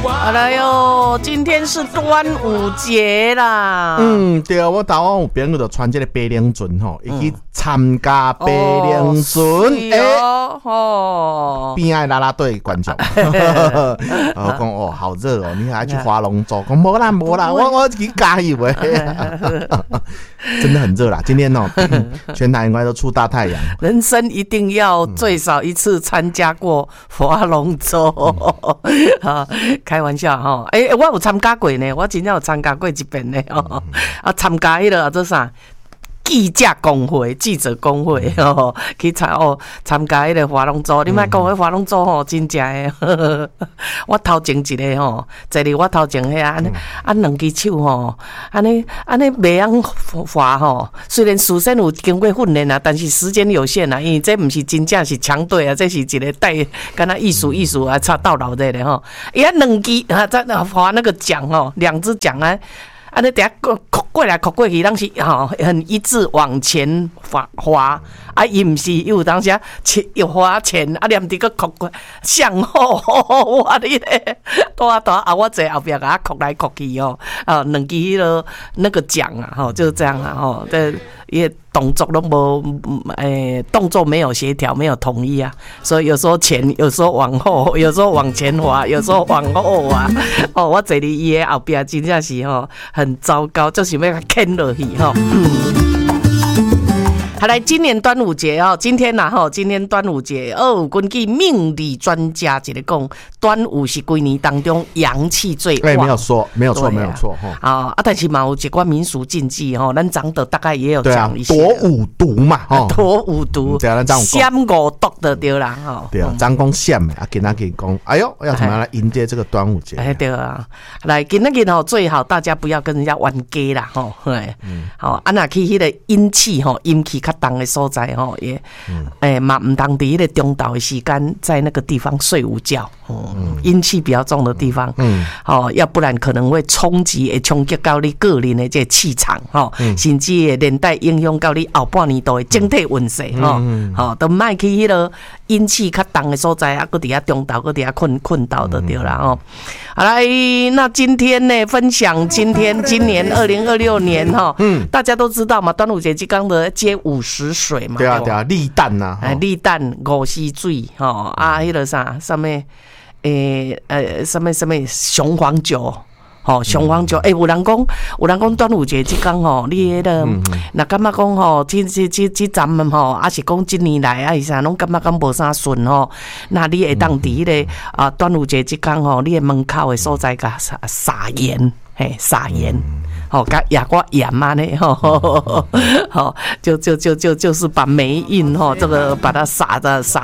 好了哟，今天是端午节啦。 对啊，我台湾有朋友就穿这个白龙船吼，伊去参加白龙船，边爱啦啦队观众，我讲哦，好热哦，你还去划龙舟？讲没啦，我去加油诶，真的很热啦。今天哦，全台应该都出大太阳。 人生一定要最少一次参加过划龙舟，开玩笑哈。我有参加过呢，我真正有参加过一遍呢。参加迄个做啥？记者工会去参加迄个划龙舟，你莫讲迄划龙舟吼，真正诶，我头前一个吼，坐伫我头前遐两只手吼，安尼袂晓划吼。虽然事先有经过训练啊，但是时间有限啊，因为这毋是真正是强队啊，这是一个带敢若艺术啊，插到老的咧吼。伊两支在划那个桨吼，两只桨啊。安尼等下扣过来扣过去，当时很一致往前滑，伊毋是有当时又滑前，念伫个扣过向后，哇你咧，大啊！我坐后壁甲扣来扣去哦，两支迄个那个桨啊，就是这样啊，这也动作都动作没有协调，没有统一啊，所以有时候前，有时候往后，有时候往前滑，有时候往后滑。我坐伫伊的后壁，真正是很糟糕，就是要牵落去好来，今年端午节今天今天端午节根据命理专家一个讲，端午是规年当中阳气最旺。 没有错但是嘛有一寡民俗禁忌咱长得大概也有讲一些。 躲五毒嘛， 躲五毒，闪五毒就对啦对啊，张公闪的今仔日讲，哎呦，要怎么样来迎接这个端午节？ 对啊，来今仔日最好大家不要跟人家玩 gay 啦若去迄个阴气较重的所在也嘛唔当伫迄个中昼的时间在那个地方睡午觉阴气比较重的地方要不然可能会冲击到你个人的这气场甚至会连带影响到你后半年度的整体运势都莫去迄个阴气较重的所在搁伫遐中昼搁伫遐困到就对啦好来，那今天呢分享今年2026年大家都知道嘛，端午节即刚的接50水嘛， 对啊，立蛋呐， 立蛋50水迄个啥物什么雄黄酒。雄黄酒，有人讲端午节即天你迄个，若感觉讲这咱们还是讲今年来是啥，拢感觉讲无啥顺那你会当伫迄个端午节即天你的门口的所在甲撒盐，撒盐。甲牙瓜盐嘛呢，就是把霉运这个把它撒